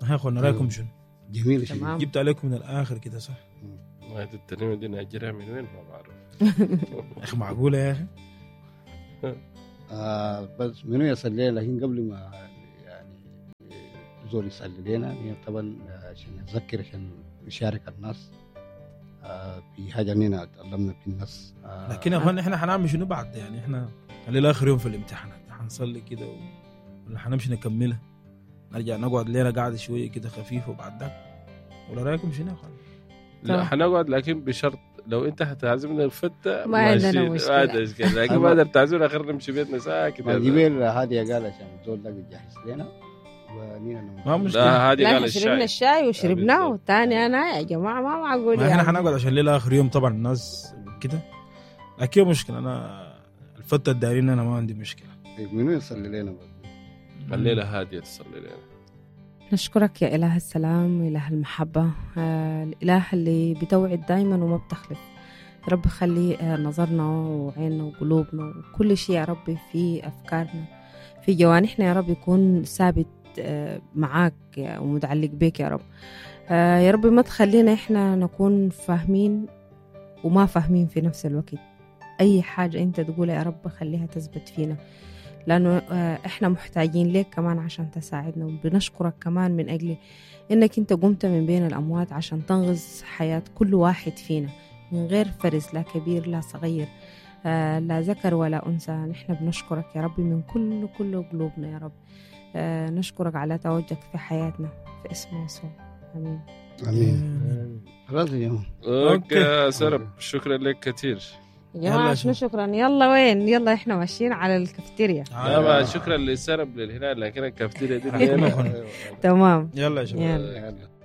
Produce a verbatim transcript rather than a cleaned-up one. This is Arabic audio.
ها اخوانا رايكم شنو؟ جميل شديد. جبت عليكم من الاخر كده صح. ما هي الترنيمه دي ناجرها من وين ما بعرف. يا اخي معقوله يا اخي. آه بس منو يصلي لكن قبل ما يعني زول يصلي لنا هي طبعا عشان نتذكر عشان نشارك الناس آه في حاجه اننا تعلمنا في الناس. آه لكن يا اخوان احنا حنعمل شنو بعد؟ يعني احنا الليله اخر يوم في الامتحانات حنصلي كده و... ولا حنمشي نكملها نرجع نقعد ليله قاعده شويه كده خفيفه وبعد ذاك ولا رايكم شنو يا اخوان؟ لا حنقعد لكن بشرط لو انت هتعزمنا الفتة ما عندنا مشكلة. ما مشكلة لكن ما قدر تعزمنا اخر نمشي بيتنا ساكت. ما جبال هذه قال عشان زول ده يجهز لنا ونينا ما مشكله. لا هذه قال لا الشاي شربنا الشاي وشربناه والثاني انا يا جماعه ما معقول ما يعني. احنا حنقعد عشان ليله اخر يوم طبعا الناس كده لكن مشكله انا الفتة الدارين انا ما عندي مشكله. منو يصلي لنا الليلة هادية تصلي لنا. نشكرك يا إله السلام وإله المحبة، آه الإله اللي بتوعد دايما وما بتخلف. يا رب خلي آه نظرنا وعيننا وقلوبنا وكل شيء يا رب في أفكارنا في جوانحنا يا رب يكون ثابت آه معاك ومتعلق بك يا رب. آه يا رب ما تخلينا إحنا نكون فاهمين وما فاهمين في نفس الوقت. أي حاجة أنت تقولها يا رب خليها تثبت فينا، لأنه إحنا محتاجين لك كمان عشان تساعدنا. وبنشكرك كمان من أجل إنك أنت قمت من بين الأموات عشان تنقذ حياة كل واحد فينا من غير فرز، لا كبير لا صغير، لا ذكر ولا أنثى. نحن بنشكرك يا رب من كل كل قلوبنا يا رب. نشكرك على تواجدك في حياتنا في اسم يسوع، آمين. آمين. خلاص يا جماعة. أوكي سرب، شكرا لك كثير يا جماعة. شنو شكرا؟ يلا وين؟ يلا إحنا ماشيين على الكافتيريا. آه شكرا لسرب للهلال لكن الكافتيريا دي تمام. يلا يا شباب. يلا. يلا.